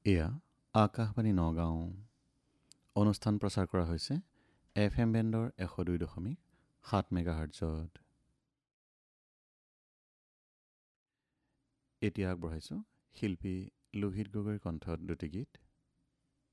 এয়া আকাশবাণী নগাঁও। অনুষ্ঠান প্ৰচাৰ কৰা হৈছে FM বেণ্ডৰ 102.7 মেগাহাৰ্টজত। এতিয়া আগবঢ়াইছোঁ শিল্পী লোহিত গগৈৰ কণ্ঠত দুটি গীত।